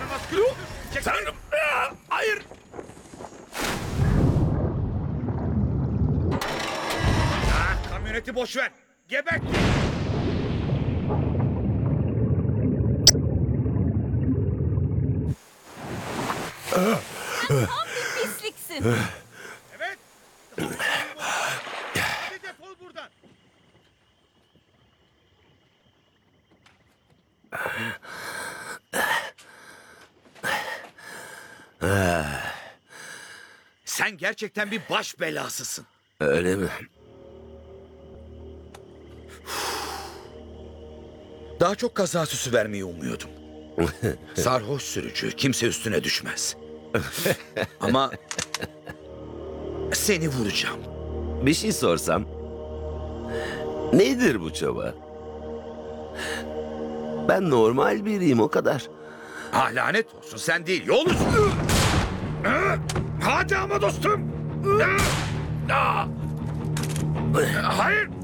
baskını. Tanrım! Hayır! Kamyoneti boş ver. Gebert. Pisliksin. Evet. Hadi defol buradan. Sen gerçekten bir baş belasısın. Öyle mi? Daha çok kaza süsü vermeyi umuyordum. Sarhoş sürücü, kimse üstüne düşmez. Ama seni vuracağım. Bir şey sorsam. Nedir bu çaba? Ben normal biriyim, o kadar. Ah, lanet olsun, sen değil, yol üstü. Hadi ama dostum. Hayır.